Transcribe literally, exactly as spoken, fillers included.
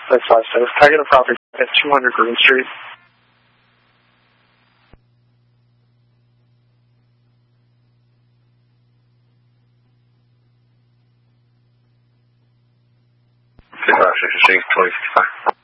That's five six. Can I get a property at two hundred Green Street? Five six six twenty fifty five.